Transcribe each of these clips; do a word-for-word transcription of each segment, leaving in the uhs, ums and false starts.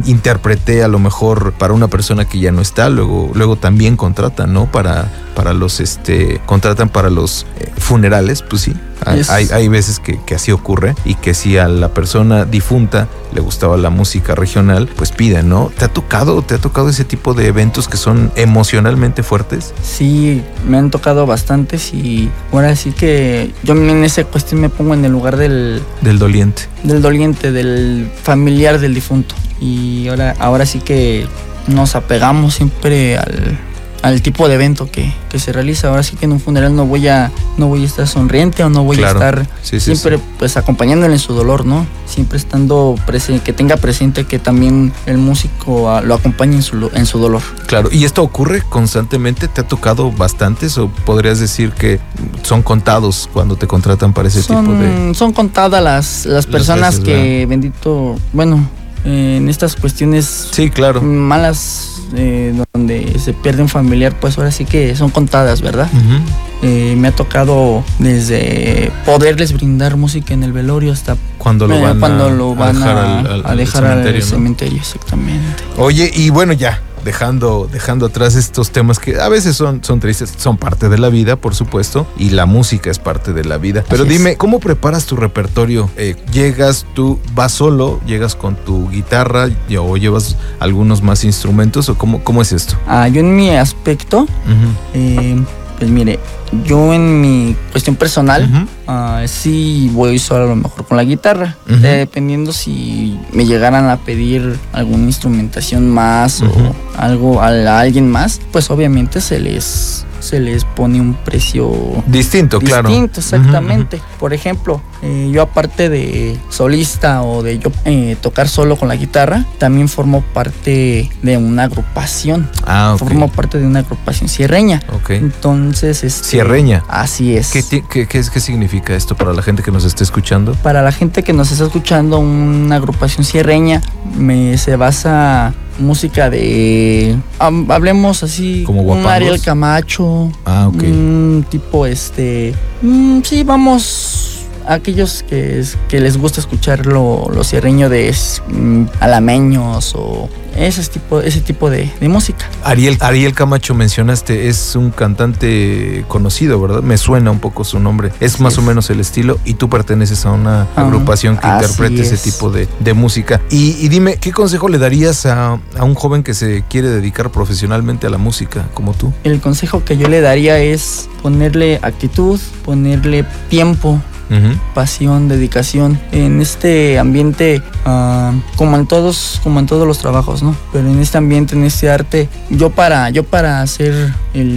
interpreté a lo mejor para una persona que ya no está, luego, luego también contratan, ¿no? Para, para los, este, contratan para los eh, funerales, pues sí. Hay, hay, hay veces que, que así ocurre y que si a la persona difunta le gustaba la música regional, pues piden, ¿no? ¿Te ha tocado, te ha tocado ese tipo de eventos que son emocionalmente fuertes? Sí, me han tocado bastantes y ahora sí que yo en esa cuestión me pongo en el lugar del... Del doliente. Del doliente, del familiar del difunto. Y ahora, ahora sí que nos apegamos siempre al... al tipo de evento que, que se realiza. Ahora sí que en un funeral no voy a no voy a estar sonriente o no voy claro. a estar sí, sí, siempre sí. pues acompañándole en su dolor, ¿no? Siempre estando presente, que tenga presente que también el músico a, lo acompañe en su, en su dolor. Claro, ¿y esto ocurre constantemente? ¿Te ha tocado bastantes o podrías decir que son contados cuando te contratan para ese son, tipo de...? Son contadas las, las personas las veces, que, ¿verdad? Bendito, bueno, eh, en estas cuestiones sí, claro. malas... Eh, donde se pierde un familiar, pues ahora sí que son contadas, ¿verdad? Uh-huh. Eh, me ha tocado desde poderles brindar música en el velorio hasta cuando lo van, eh, cuando a, lo van a dejar, a, al, al, a dejar al cementerio, al ¿no? cementerio, exactamente. Oye, y bueno, ya dejando dejando atrás estos temas que a veces son, son tristes, son parte de la vida, por supuesto, y la música es parte de la vida. Pero Así dime, es. ¿Cómo preparas tu repertorio? Eh, ¿Llegas, tú vas solo, llegas con tu guitarra o llevas algunos más instrumentos o cómo, cómo es esto? Ah, yo en mi aspecto, uh-huh. eh, pues mire, yo en mi cuestión personal, uh-huh. uh, sí voy solo a lo mejor con la guitarra, uh-huh. dependiendo si me llegaran a pedir alguna instrumentación más uh-huh. o algo a, a alguien más, pues obviamente se les... se les pone un precio distinto, distinto claro. Distinto, exactamente. Uh-huh. Por ejemplo, eh, yo aparte de solista o de yo eh, tocar solo con la guitarra, también formo parte de una agrupación. Ah, ok. Formo parte de una agrupación sierreña. Ok. Entonces, este, ¿Sierreña? Así es. ¿Qué, qué, qué, ¿Qué significa esto para la gente que nos está escuchando? Para la gente que nos está escuchando, una agrupación sierreña me, se basa... música de um, hablemos así como un Ariel Camacho, ah, ok, un tipo este mm, sí, vamos, aquellos que, que les gusta escuchar lo, lo sierreño de mm, alameños o ese tipo, ese tipo de, de música. Ariel, Ariel Camacho mencionaste, es un cantante conocido, ¿verdad? Me suena un poco su nombre. Es así más es. o menos el estilo y tú perteneces a una ah, agrupación que interprete es. ese tipo de, de música. Y, y dime, ¿qué consejo le darías a, a un joven que se quiere dedicar profesionalmente a la música como tú? El consejo que yo le daría es ponerle actitud, ponerle tiempo, Uh-huh. pasión, dedicación en este ambiente, uh, como en todos, como en todos los trabajos, ¿no? Pero en este ambiente, en este arte, yo para, yo para ser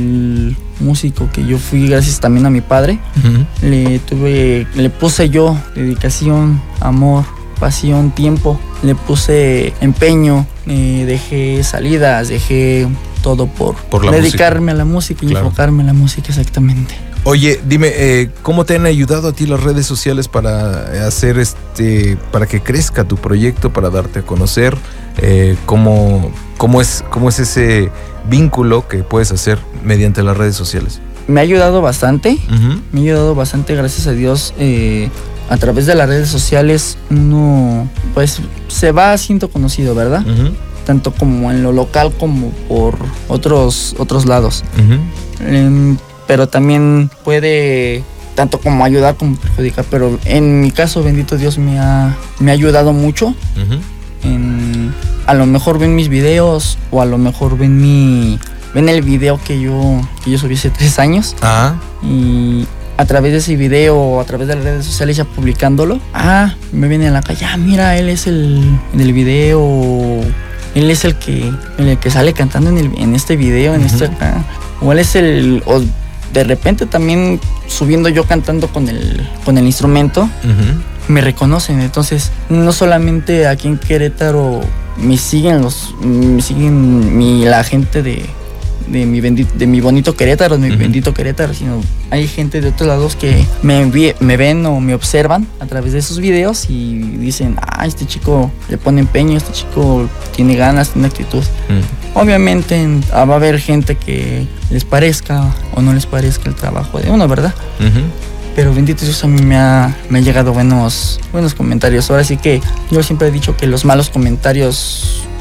el músico que yo fui, gracias también a mi padre, uh-huh. le tuve, le puse yo dedicación, amor, pasión, tiempo, le puse empeño, eh, dejé salidas, dejé todo por, por la dedicarme música. a la música y claro. enfocarme en la música, exactamente. Oye, dime, eh, ¿cómo te han ayudado a ti las redes sociales para hacer este, para que crezca tu proyecto, para darte a conocer? Eh, ¿cómo, cómo es, cómo es ese vínculo que puedes hacer mediante las redes sociales? Me ha ayudado bastante, uh-huh. me ha ayudado bastante, gracias a Dios. Eh, a través de las redes sociales uno, pues, se va haciendo conocido, ¿verdad? Uh-huh. Tanto como en lo local como por otros, otros lados. Uh-huh. Eh, pero también puede tanto como ayudar como perjudicar, pero en mi caso, bendito Dios, me ha, me ha ayudado mucho. Uh-huh. En, a lo mejor ven mis videos o a lo mejor ven mi ven el video que yo, que yo subí hace tres años. Ah. Y a través de ese video o a través de las redes sociales ya publicándolo, ah, me viene a la calle, ah, mira, él es el en el video, él es el que, el que sale cantando en, el, en este video, en uh-huh. este, ah, o él es el... O, de repente también subiendo yo cantando con el, con el instrumento, uh-huh. me reconocen. Entonces, no solamente aquí en Querétaro me siguen los, me siguen mi, la gente de, de, mi bendito, de mi bonito Querétaro, de mi uh-huh. bendito Querétaro, sino hay gente de otros lados que me, me ven o me observan a través de esos videos y dicen, ah, este chico le pone empeño, este chico tiene ganas, tiene actitud. Uh-huh. Obviamente va a haber gente que les parezca o no les parezca el trabajo de uno, ¿verdad? Uh-huh. Pero bendito Dios, a mí me ha, me ha llegado buenos, buenos comentarios. Ahora sí que yo siempre he dicho que los malos comentarios